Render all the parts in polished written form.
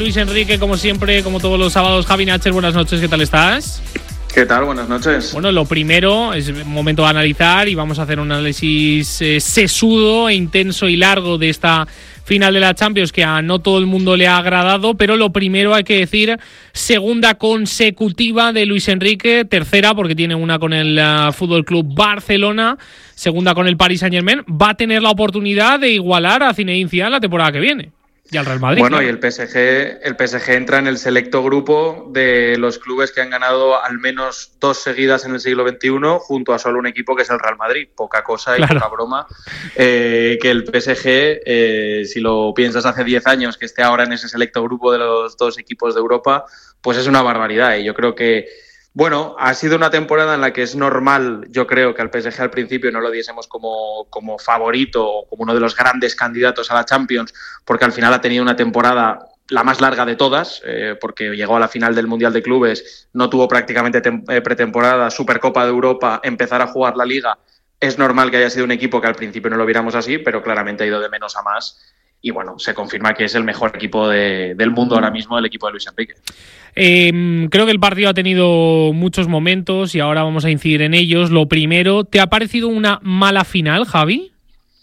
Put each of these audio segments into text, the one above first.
Luis Enrique, como siempre, como todos los sábados. Javi Nacher, buenas noches, ¿qué tal estás? ¿Qué tal? Buenas noches. Bueno, lo primero es momento de analizar y vamos a hacer un análisis sesudo e intenso y largo de esta final de la Champions que a no todo el mundo le ha agradado, pero lo primero hay que decir, segunda consecutiva de Luis Enrique, tercera porque tiene una con el Fútbol Club Barcelona, segunda con el Paris Saint-Germain, va a tener la oportunidad de igualar a Zinedine Zidane la temporada que viene. Y al Real Madrid. Bueno, claro. Y el PSG entra en el selecto grupo de los clubes que han ganado al menos 2 seguidas en el siglo XXI, junto a solo un equipo que es el Real Madrid. Poca cosa y poca broma. Que el PSG, si lo piensas hace 10 años, que esté ahora en ese selecto grupo de los 2 equipos de Europa, pues es una barbaridad. Y yo creo que, bueno, ha sido una temporada en la que es normal, yo creo, que al PSG al principio no lo diésemos como favorito o como uno de los grandes candidatos a la Champions, porque al final ha tenido una temporada la más larga de todas, porque llegó a la final del Mundial de Clubes, no tuvo prácticamente pretemporada, Supercopa de Europa, empezar a jugar la Liga. Es normal que haya sido un equipo que al principio no lo viéramos así, pero claramente ha ido de menos a más. Y bueno, se confirma que es el mejor equipo del mundo ahora mismo, el equipo de Luis Enrique. Creo que el partido ha tenido muchos momentos y ahora vamos a incidir en ellos. Lo primero, ¿te ha parecido una mala final, Javi?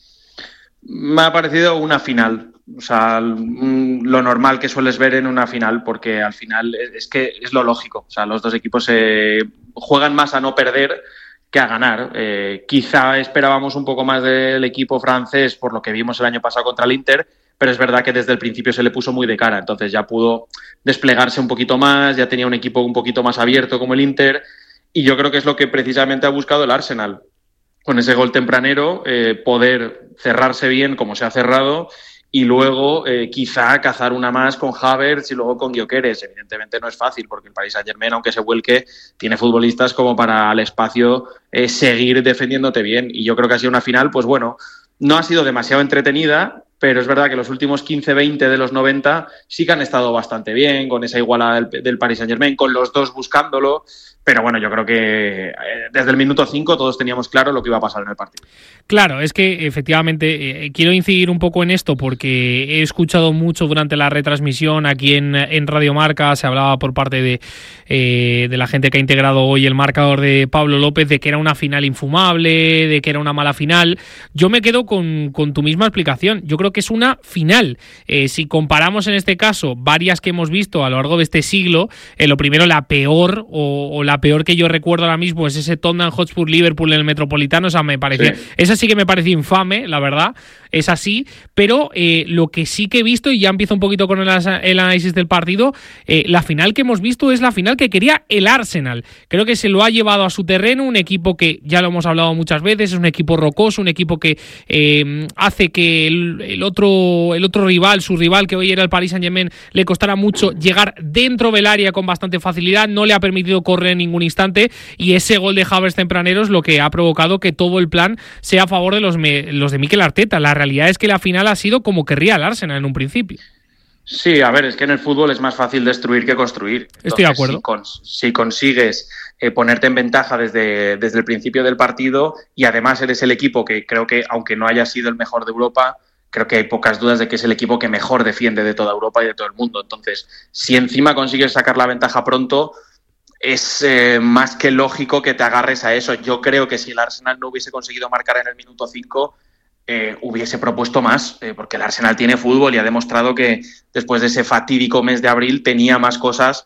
Me ha parecido una final. O sea, lo normal que sueles ver en una final, porque al final es que es lo lógico. O sea, los dos equipos juegan más a no perder que a ganar. Quizá esperábamos un poco más del equipo francés por lo que vimos el año pasado contra el Inter, pero es verdad que desde el principio se le puso muy de cara, entonces ya pudo desplegarse un poquito más, ya tenía un equipo un poquito más abierto como el Inter, y yo creo que es lo que precisamente ha buscado el Arsenal. Con ese gol tempranero, poder cerrarse bien como se ha cerrado, y luego quizá cazar una más con Havertz y luego con Gyökeres. Evidentemente no es fácil porque el Paris Saint-Germain, aunque se vuelque, tiene futbolistas como para al espacio seguir defendiéndote bien, y yo creo que ha sido una final, pues bueno, no ha sido demasiado entretenida, pero es verdad que los últimos 15-20 de los 90 sí que han estado bastante bien, con esa igualada del Paris Saint-Germain, con los dos buscándolo. Pero bueno, yo creo que desde el minuto 5 todos teníamos claro lo que iba a pasar en el partido. Claro, es que efectivamente quiero incidir un poco en esto porque he escuchado mucho durante la retransmisión aquí en Radio Marca, se hablaba por parte de la gente que ha integrado hoy el marcador de Pablo López de que era una final infumable, de que era una mala final. Yo me quedo con tu misma explicación. Yo creo que es una final. Si comparamos en este caso varias que hemos visto a lo largo de este siglo, lo primero, la peor o la peor que yo recuerdo ahora mismo es ese Tottenham Hotspur-Liverpool en el Metropolitano. O sea, me parecía, sí. Esa sí que me parecía infame, la verdad, es así, pero lo que sí que he visto, y ya empiezo un poquito con el análisis del partido, la final que hemos visto es la final que quería el Arsenal. Creo que se lo ha llevado a su terreno, un equipo que, ya lo hemos hablado muchas veces, es un equipo rocoso, un equipo que hace que el otro rival, su rival, que hoy era el Paris Saint-Germain, le costara mucho llegar dentro del área con bastante facilidad, no le ha permitido correr en ningún instante, y ese gol de Havertz tempranero es lo que ha provocado que todo el plan sea a favor de los de Mikel Arteta. La realidad es que la final ha sido como querría el Arsenal en un principio. Sí, a ver, es que en el fútbol es más fácil destruir que construir. Entonces, estoy de acuerdo. Si consigues ponerte en ventaja desde el principio del partido, y además eres el equipo que creo que, aunque no haya sido el mejor de Europa, creo que hay pocas dudas de que es el equipo que mejor defiende de toda Europa y de todo el mundo. Entonces, si encima consigues sacar la ventaja pronto, es más que lógico que te agarres a eso. Yo creo que si el Arsenal no hubiese conseguido marcar en el minuto 5, hubiese propuesto más, porque el Arsenal tiene fútbol y ha demostrado que después de ese fatídico mes de abril tenía más cosas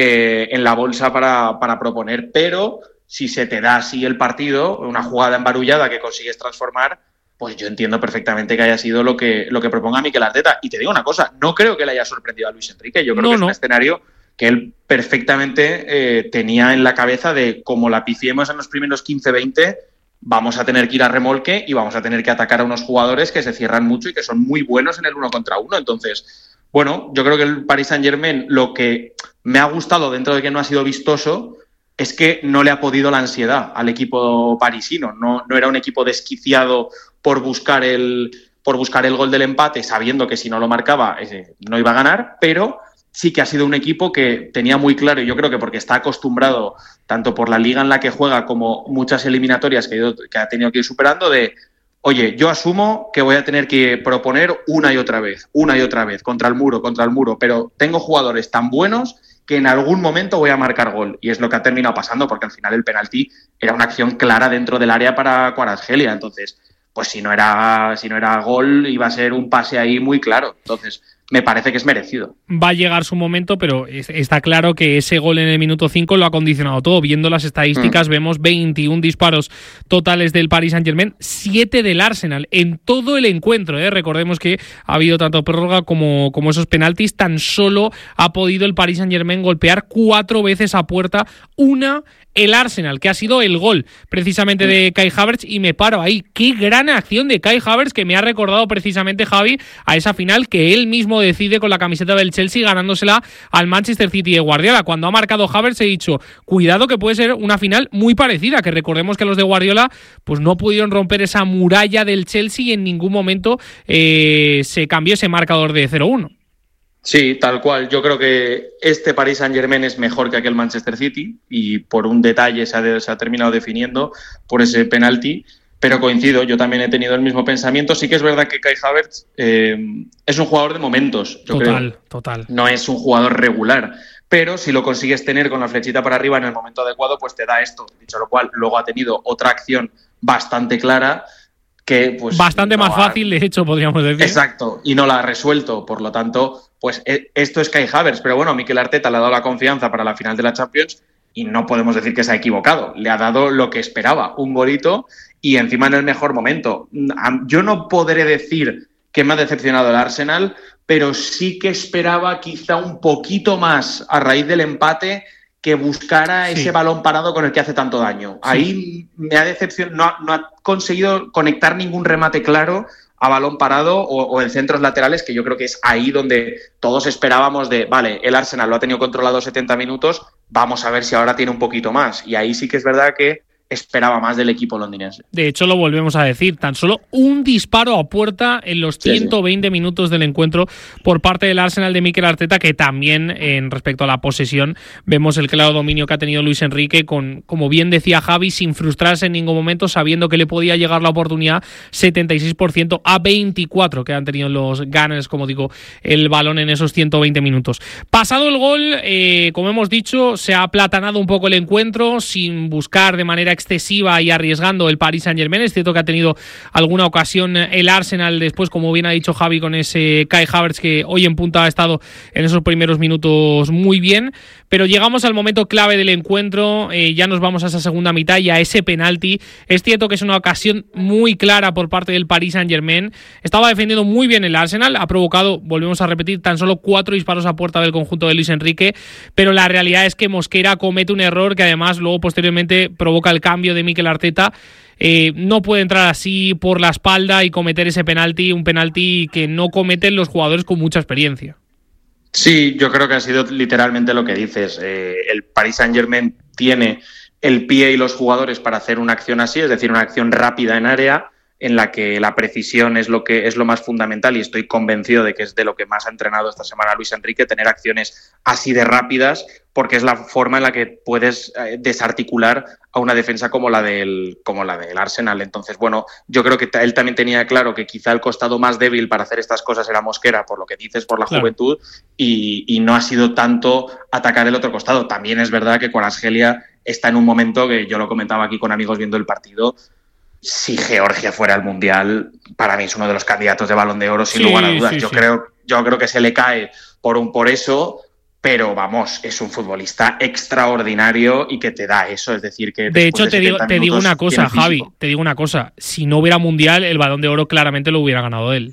en la bolsa para proponer. Pero si se te da así el partido, una jugada embarullada que consigues transformar, pues yo entiendo perfectamente que haya sido lo que proponga Mikel Arteta. Y te digo una cosa, no creo que le haya sorprendido a Luis Enrique. Yo creo que es un escenario que él perfectamente tenía en la cabeza de, como la pifiemos en los primeros 15-20, vamos a tener que ir a remolque y vamos a tener que atacar a unos jugadores que se cierran mucho y que son muy buenos en el 1 contra 1. Entonces, bueno, yo creo que el Paris Saint-Germain, lo que me ha gustado dentro de que no ha sido vistoso, es que no le ha podido la ansiedad al equipo parisino. No era un equipo desquiciado por buscar el gol del empate, sabiendo que si no lo marcaba no iba a ganar, pero sí que ha sido un equipo que tenía muy claro, y yo creo que porque está acostumbrado, tanto por la liga en la que juega como muchas eliminatorias que ha tenido que ir superando, de oye, yo asumo que voy a tener que proponer una y otra vez, contra el muro, pero tengo jugadores tan buenos que en algún momento voy a marcar gol. Y es lo que ha terminado pasando, porque al final el penalti era una acción clara dentro del área para Kvaratskhelia. Entonces, pues si no era gol, iba a ser un pase ahí muy claro. Entonces, me parece que es merecido. Va a llegar su momento, pero está claro que ese gol en el minuto 5 lo ha condicionado todo. Viendo las estadísticas, vemos 21 disparos totales del Paris Saint-Germain, 7 del Arsenal en todo el encuentro. Recordemos que ha habido tanto prórroga como esos penaltis. Tan solo ha podido el Paris Saint-Germain golpear 4 veces a puerta, una el Arsenal, que ha sido el gol precisamente de Kai Havertz, y me paro ahí. Qué gran acción de Kai Havertz, que me ha recordado precisamente, Javi, a esa final que él mismo decide con la camiseta del Chelsea, ganándosela al Manchester City de Guardiola. Cuando ha marcado Havertz he dicho, cuidado que puede ser una final muy parecida, que recordemos que los de Guardiola pues no pudieron romper esa muralla del Chelsea y en ningún momento se cambió ese marcador de 0-1. Sí, tal cual. Yo creo que este Paris Saint-Germain es mejor que aquel Manchester City y por un detalle se ha terminado definiendo por ese penalti, pero coincido, yo también he tenido el mismo pensamiento. Sí que es verdad que Kai Havertz es un jugador de momentos, yo creo. Total. No es un jugador regular, pero si lo consigues tener con la flechita para arriba en el momento adecuado, pues te da esto. Dicho lo cual, luego ha tenido otra acción bastante clara, que pues bastante más fácil, de hecho, podríamos decir. Exacto, y no la ha resuelto. Por lo tanto, pues esto es Kai Havertz, pero bueno, Mikel Arteta le ha dado la confianza para la final de la Champions y no podemos decir que se ha equivocado. Le ha dado lo que esperaba, un golito y encima en el mejor momento. Yo no podré decir que me ha decepcionado el Arsenal, pero sí que esperaba quizá un poquito más a raíz del empate, que buscara ese balón parado con el que hace tanto daño. Sí. Ahí me ha decepcionado, no ha conseguido conectar ningún remate claro a balón parado o en centros laterales, que yo creo que es ahí donde todos esperábamos vale, el Arsenal lo ha tenido controlado 70 minutos, vamos a ver si ahora tiene un poquito más. Y ahí sí que es verdad que esperaba más del equipo londinense. De hecho, lo volvemos a decir, tan solo un disparo a puerta en los 120 minutos del encuentro por parte del Arsenal de Mikel Arteta, que también, en respecto a la posesión, vemos el claro dominio que ha tenido Luis Enrique, con, como bien decía Javi, sin frustrarse en ningún momento, sabiendo que le podía llegar la oportunidad. 76% a 24 que han tenido los Gunners, como digo, el balón en esos 120 minutos. Pasado el gol, como hemos dicho, se ha aplatanado un poco el encuentro, sin buscar de manera excesiva y arriesgando el Paris Saint-Germain. Es cierto que ha tenido alguna ocasión el Arsenal después, como bien ha dicho Javi, con ese Kai Havertz, que hoy en punta ha estado en esos primeros minutos muy bien, pero llegamos al momento clave del encuentro. Ya nos vamos a esa segunda mitad y a ese penalti. Es cierto que es una ocasión muy clara por parte del Paris Saint-Germain. Estaba defendiendo muy bien el Arsenal, ha provocado, volvemos a repetir, tan solo 4 disparos a puerta del conjunto de Luis Enrique, pero la realidad es que Mosquera comete un error que además luego posteriormente provoca el cambio de Mikel Arteta. No puede entrar así por la espalda y cometer ese penalti, un penalti que no cometen los jugadores con mucha experiencia. Sí, yo creo que ha sido literalmente lo que dices. El Paris Saint-Germain tiene el pie y los jugadores para hacer una acción así, es decir, una acción rápida en área, en la que la precisión es lo más fundamental, y estoy convencido de que es de lo que más ha entrenado esta semana Luis Enrique, tener acciones así de rápidas, porque es la forma en la que puedes desarticular a una defensa como la del Arsenal. Entonces, bueno, yo creo que él también tenía claro que quizá el costado más débil para hacer estas cosas era Mosquera, por lo que dices, por la juventud, y no ha sido tanto atacar el otro costado. También es verdad que Kvaratskhelia está en un momento que yo lo comentaba aquí con amigos viendo el partido. Si Georgia fuera al Mundial, para mí es uno de los candidatos de Balón de Oro, sin lugar a dudas. Yo creo que se le cae por eso, pero vamos, es un futbolista extraordinario y que te da eso. Es decir, que de hecho te digo una cosa, Javi, te digo una cosa. Si no hubiera Mundial, el Balón de Oro claramente lo hubiera ganado él.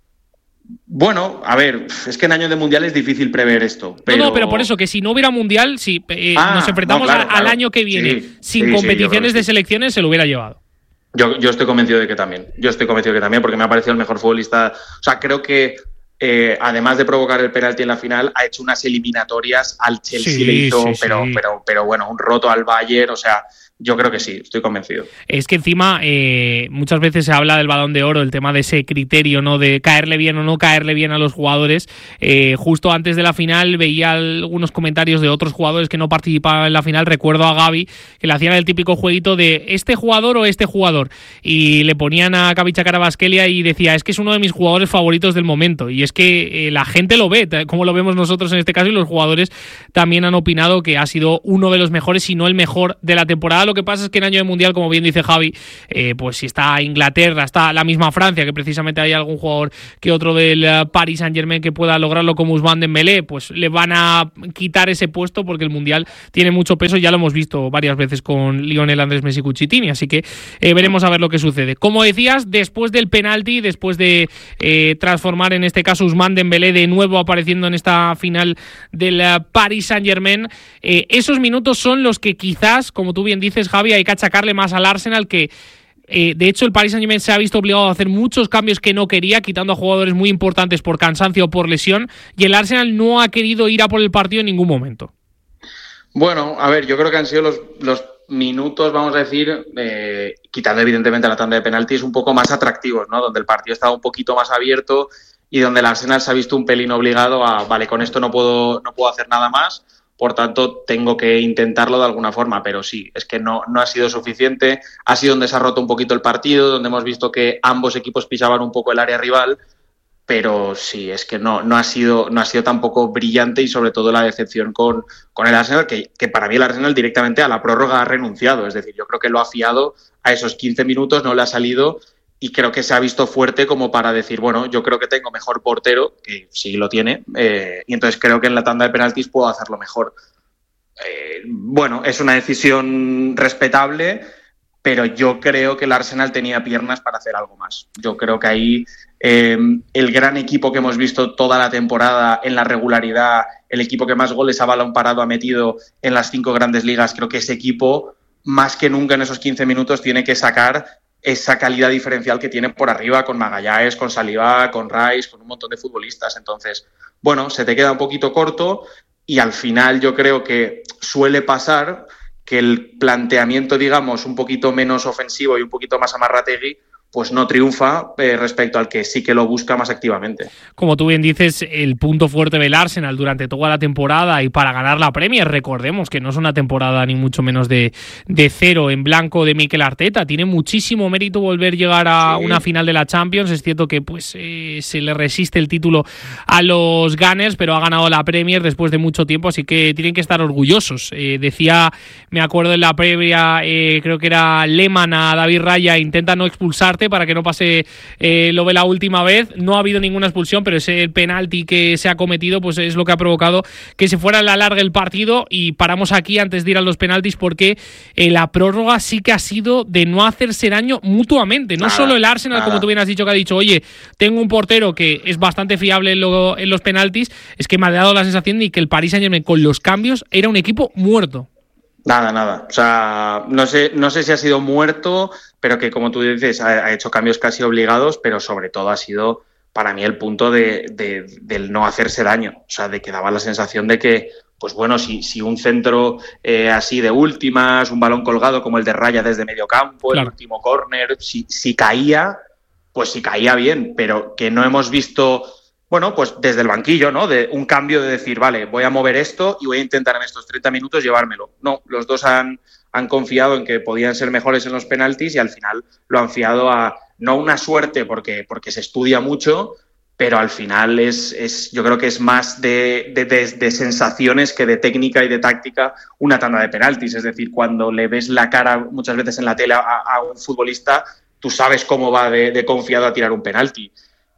Bueno, a ver, es que en año de Mundial es difícil prever esto. Pero por eso, que si no hubiera Mundial, si nos enfrentamos al año que viene sin competiciones de selecciones, se lo hubiera llevado. Yo estoy convencido de que también. Porque me ha parecido el mejor futbolista. O sea, creo que además de provocar el penalti en la final, ha hecho unas eliminatorias al Chelsea, Sí, le hizo, sí, pero, sí. pero bueno, un roto al Bayern, o sea, yo creo que sí, estoy convencido. Es que encima muchas veces se habla del Balón de Oro, el tema de ese criterio, ¿no? De caerle bien o no caerle bien a los jugadores. Justo antes de la final veía algunos comentarios de otros jugadores que no participaban en la final. Recuerdo a Gavi que le hacían el típico jueguito de este jugador o este jugador, y le ponían a Kavicha Kvaratskhelia y decía, es que es uno de mis jugadores favoritos del momento, y es que la gente lo ve, como lo vemos nosotros en este caso, y los jugadores también han opinado que ha sido uno de los mejores, si no el mejor de la temporada. Lo que pasa es que en año de Mundial, como bien dice Javi, pues si está Inglaterra, está la misma Francia, que precisamente hay algún jugador que otro del Paris Saint-Germain que pueda lograrlo como Ousmane Dembélé, pues le van a quitar ese puesto porque el Mundial tiene mucho peso, ya lo hemos visto varias veces con Lionel Andrés Messi Cucitini, así que veremos a ver lo que sucede. Como decías, después del penalti, después de transformar en este caso Ousmane Dembélé de nuevo apareciendo en esta final del Paris Saint-Germain, esos minutos son los que quizás, como tú bien dices, Javi, hay que achacarle más al Arsenal, que de hecho el Paris Saint-Germain se ha visto obligado a hacer muchos cambios que no quería, quitando a jugadores muy importantes por cansancio o por lesión, y el Arsenal no ha querido ir a por el partido en ningún momento. Bueno, a ver, yo creo que han sido los minutos, vamos a decir, quitando evidentemente la tanda de penaltis, un poco más atractivos, ¿no? Donde el partido estaba un poquito más abierto y donde el Arsenal se ha visto un pelín obligado a, vale, con esto no puedo hacer nada más, por tanto tengo que intentarlo de alguna forma, pero sí, es que no ha sido suficiente, ha sido donde se ha roto un poquito el partido, donde hemos visto que ambos equipos pisaban un poco el área rival, pero sí, es que no ha sido tampoco brillante, y sobre todo la decepción con el Arsenal, que para mí el Arsenal directamente a la prórroga ha renunciado, es decir, yo creo que lo ha fiado a esos 15 minutos, no le ha salido, y creo que se ha visto fuerte como para decir, bueno, yo creo que tengo mejor portero, que sí lo tiene, y entonces creo que en la tanda de penaltis puedo hacerlo mejor. Bueno, es una decisión respetable, pero yo creo que el Arsenal tenía piernas para hacer algo más. Yo creo que ahí el gran equipo que hemos visto toda la temporada en la regularidad, el equipo que más goles a balón parado ha metido en las 5 grandes ligas, creo que ese equipo, más que nunca en esos 15 minutos, tiene que sacar esa calidad diferencial que tiene por arriba con Magalhães, con Saliba, con Rice, con un montón de futbolistas. Entonces, bueno, se te queda un poquito corto, y al final yo creo que suele pasar que el planteamiento, digamos, un poquito menos ofensivo y un poquito más amarrategui, pues no triunfa respecto al que sí que lo busca más activamente. Como tú bien dices, el punto fuerte del Arsenal durante toda la temporada, y para ganar la Premier, recordemos que no es una temporada ni mucho menos de cero en blanco de Mikel Arteta, tiene muchísimo mérito volver a llegar a una final de la Champions. Es cierto que pues se le resiste el título a los Gunners, pero ha ganado la Premier después de mucho tiempo, así que tienen que estar orgullosos. Decía, me acuerdo en la previa, creo que era Lehmann a David Raya, intenta no expulsarte para que no pase lo de la última vez. No ha habido ninguna expulsión, pero ese penalti que se ha cometido pues es lo que ha provocado que se fuera a la larga el partido. Y paramos aquí antes de ir a los penaltis, porque la prórroga sí que ha sido de no hacerse daño mutuamente. No solo el Arsenal, como tú bien has dicho, que ha dicho, oye, tengo un portero que es bastante fiable en los penaltis, es que me ha dado la sensación de que el Paris Saint-Germain con los cambios era un equipo muerto. Nada. O sea, no sé si ha sido muerto, pero que, como tú dices, ha hecho cambios casi obligados, pero sobre todo ha sido, para mí, el punto del no hacerse daño. O sea, de que daba la sensación de que, pues bueno, si un centro así de últimas, un balón colgado como el de Raya desde medio campo, claro, el último córner, si caía, pues si caía bien, pero que no hemos visto... Bueno, pues desde el banquillo, ¿no? De un cambio de decir, vale, voy a mover esto y voy a intentar en estos 30 minutos llevármelo. No, los dos han confiado en que podían ser mejores en los penaltis, y al final lo han fiado a, no una suerte porque se estudia mucho, pero al final yo creo que es más de sensaciones que de técnica y de táctica una tanda de penaltis. Es decir, cuando le ves la cara muchas veces en la tele a un futbolista, tú sabes cómo va de confiado a tirar un penalti.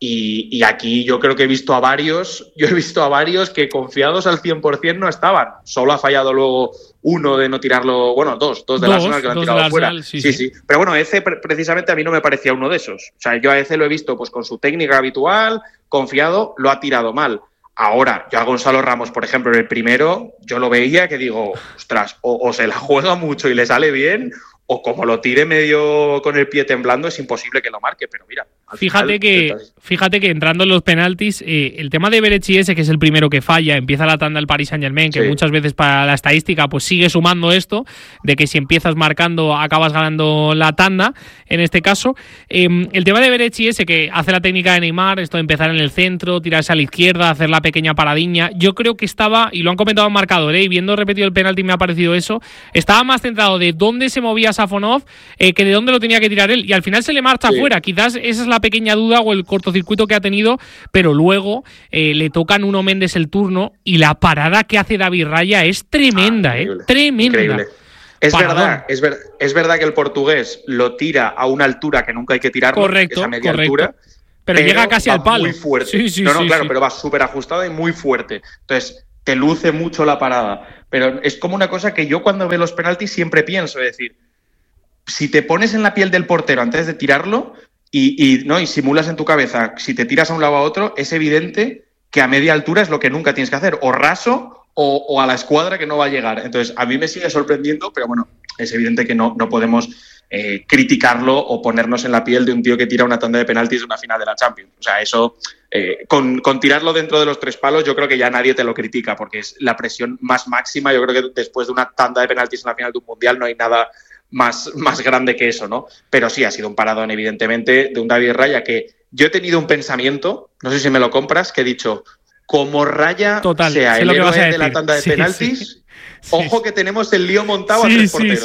Y aquí yo creo que he visto a varios que confiados al 100% no estaban. Solo ha fallado luego uno de no tirarlo, bueno, dos del Arsenal que lo han tirado fuera. Sí. Pero bueno, Eze precisamente a mí no me parecía uno de esos. O sea, yo a Eze lo he visto pues con su técnica habitual, confiado, lo ha tirado mal. Ahora, yo a Gonzalo Ramos, por ejemplo, en el primero, yo lo veía que digo, ostras, o se la juega mucho y le sale bien, o como lo tire medio con el pie temblando, es imposible que lo marque, pero mira. Fíjate que entrando en los penaltis, el tema de Beretchiese, que es el primero que falla, empieza la tanda del Paris Saint-Germain, que muchas veces para la estadística pues sigue sumando esto, de que si empiezas marcando acabas ganando la tanda, en este caso. El tema de Beretchiese, que hace la técnica de Neymar, esto de empezar en el centro, tirarse a la izquierda, hacer la pequeña paradiña, yo creo que estaba, y lo han comentado en marcador, y viendo repetido el penalti me ha parecido eso, estaba más centrado de dónde se movía Safonov que de dónde lo tenía que tirar él, y al final se le marcha afuera. Quizás esa es la pequeña duda o el cortocircuito que ha tenido, pero luego le toca a Nuno Méndez el turno y la parada que hace David Raya es tremenda, tremenda. Increíble. Es verdad que el portugués lo tira a una altura que nunca hay que tirarlo, correcto, que es a media altura, pero llega casi al palo. Muy fuerte. Sí, claro, pero va súper ajustado y muy fuerte. Entonces, te luce mucho la parada. Pero es como una cosa que yo cuando veo los penaltis siempre pienso, es decir, si te pones en la piel del portero antes de tirarlo y simulas en tu cabeza, si te tiras a un lado a otro, es evidente que a media altura es lo que nunca tienes que hacer, o raso o a la escuadra que no va a llegar. Entonces, a mí me sigue sorprendiendo, pero bueno, es evidente que no podemos criticarlo o ponernos en la piel de un tío que tira una tanda de penaltis de una final de la Champions. O sea, eso, con tirarlo dentro de los 3 palos, yo creo que ya nadie te lo critica, porque es la presión más máxima. Yo creo que después de una tanda de penaltis en la final de un Mundial no hay nada más grande que eso, ¿no? Pero sí, ha sido un paradón, evidentemente, de un David Raya que yo he tenido un pensamiento, no sé si me lo compras, que he dicho, como Raya sea el héroe de la tanda de penaltis... Ojo que tenemos el lío montado a 3 porteros.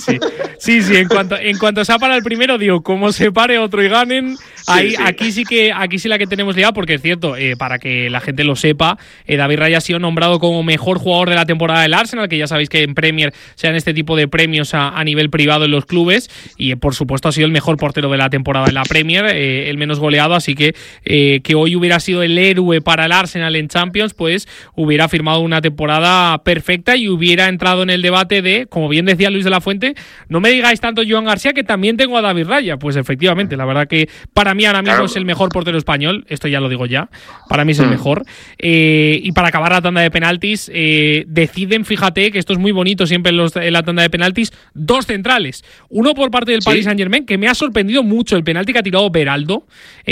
Sí, en cuanto se para el primero, digo, como se pare otro y ganen, aquí sí la que tenemos liada, porque es cierto, para que la gente lo sepa, David Raya ha sido nombrado como mejor jugador de la temporada del Arsenal, que ya sabéis que en Premier se dan este tipo de premios a nivel privado en los clubes, y por supuesto ha sido el mejor portero de la temporada en la Premier, el menos goleado, así que hoy hubiera sido el héroe para el Arsenal en Champions, pues hubiera firmado una temporada perfecta y hubiera entrado en el debate de, como bien decía Luis de la Fuente, no me digáis tanto Joan García, que también tengo a David Raya. Pues efectivamente, la verdad que para mí ahora mismo es el mejor portero español, esto ya lo digo ya, para mí es el mejor. Y para acabar la tanda de penaltis, deciden, fíjate, que esto es muy bonito siempre en la tanda de penaltis, 2 centrales. Uno por parte del Paris Saint-Germain, que me ha sorprendido mucho el penalti que ha tirado Beraldo,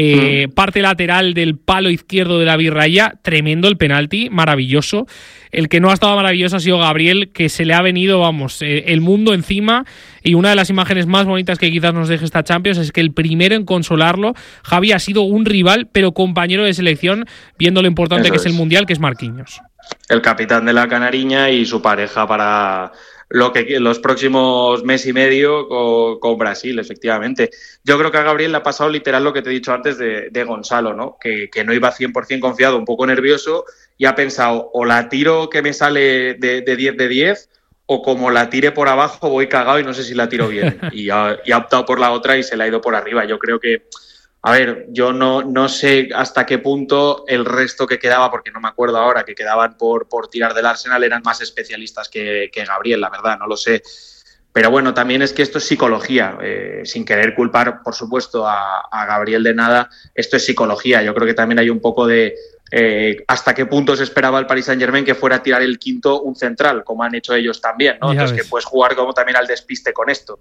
parte lateral del palo izquierdo de David Raya, tremendo el penalti, maravilloso. El que no ha estado maravilloso ha sido Gabriel, que se le ha venido, el mundo encima, y una de las imágenes más bonitas que quizás nos deje esta Champions es que el primero en consolarlo, Javi, ha sido un rival, pero compañero de selección, viendo lo importante que es el Mundial, que es Marquinhos. El capitán de la Canariña y su pareja para los próximos mes y medio con Brasil, efectivamente. Yo creo que a Gabriel le ha pasado literal lo que te he dicho antes de Gonzalo, ¿no? Que no iba 100% confiado, un poco nervioso, y ha pensado, o la tiro que me sale de 10 de 10, o como la tire por abajo voy cagado y no sé si la tiro bien. Y ha optado por la otra y se la ha ido por arriba. Yo creo que, a ver, yo no sé hasta qué punto el resto que quedaba, porque no me acuerdo ahora, que quedaban por tirar del Arsenal, eran más especialistas que Gabriel, la verdad, no lo sé. Pero bueno, también es que esto es psicología, sin querer culpar, por supuesto, a Gabriel de nada, esto es psicología. Yo creo que también hay un poco de hasta qué punto se esperaba el Paris Saint-Germain que fuera a tirar el quinto un central, como han hecho ellos también, ¿no? Entonces que puedes jugar como también al despiste con esto.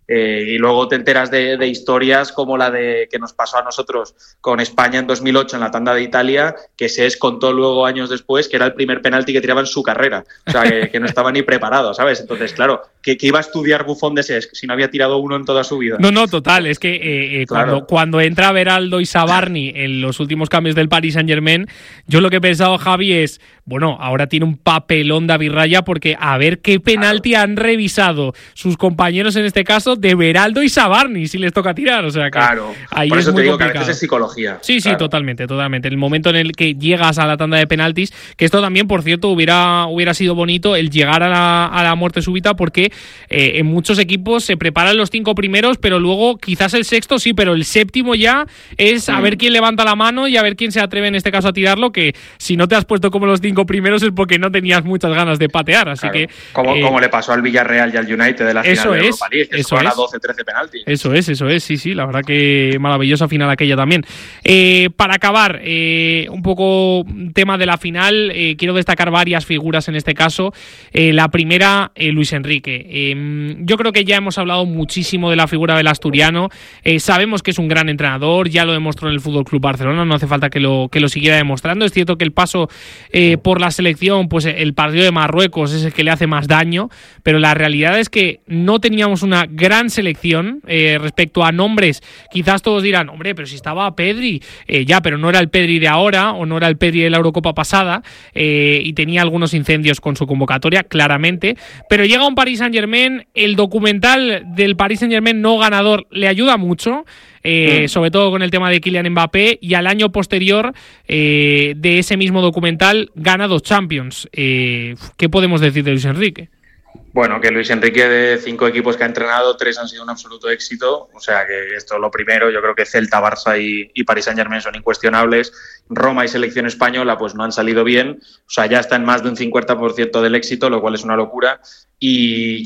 Y luego te enteras de historias como la de que nos pasó a nosotros con España en 2008 en la tanda de Italia, que se contó luego años después que era el primer penalti que tiraba en su carrera, o sea, que no estaba ni preparado, ¿sabes? Entonces, claro, que iba a estudiar Buffon de Cesc si no había tirado uno en toda su vida. No, total, es que cuando entra Beraldo y Sabarni en los últimos cambios del Paris Saint-Germain, yo lo que he pensado, Javi, es, bueno, ahora tiene un papelón David Raya, porque a ver qué penalti han revisado sus compañeros, en este caso, de Beraldo y Sabarni, si les toca tirar, o sea que ahí por eso es muy te digo complicado. Que a veces es psicología. Sí, totalmente. El momento en el que llegas a la tanda de penaltis, que esto también, por cierto, hubiera sido bonito el llegar a la muerte súbita, porque en muchos equipos se preparan los 5 primeros, pero luego quizás el sexto sí, pero el séptimo ya es a ver quién levanta la mano y a ver quién se atreve en este caso a tirarlo, que si no te has puesto como los 5 5 primeros es porque no tenías muchas ganas de patear, así que... Como le pasó al Villarreal y al United de la final de Europa League, que fueron a 12-13 penaltis. Eso es, sí, la verdad que maravillosa final aquella también. Para acabar, un poco tema de la final, quiero destacar varias figuras en este caso. La primera, Luis Enrique. Yo creo que ya hemos hablado muchísimo de la figura del asturiano. Sabemos que es un gran entrenador, ya lo demostró en el FC Barcelona, no hace falta que lo siguiera demostrando. Es cierto que el paso por la selección, pues el partido de Marruecos es el que le hace más daño, pero la realidad es que no teníamos una gran selección respecto a nombres. Quizás todos dirán, hombre, pero si estaba Pedri, ya, pero no era el Pedri de ahora o no era el Pedri de la Eurocopa pasada, y tenía algunos incendios con su convocatoria, claramente, pero llega un Paris Saint-Germain, el documental del Paris Saint-Germain no ganador le ayuda mucho, sobre todo con el tema de Kylian Mbappé, y al año posterior de ese mismo documental gana 2 Champions. ¿Qué podemos decir de Luis Enrique? Bueno, que Luis Enrique, de 5 equipos que ha entrenado, 3 han sido un absoluto éxito. O sea que esto es lo primero. Yo creo que Celta, Barça y Paris Saint-Germain son incuestionables. Roma y selección española pues no han salido bien. O sea, ya está en más de un 50% del éxito, lo cual es una locura. Y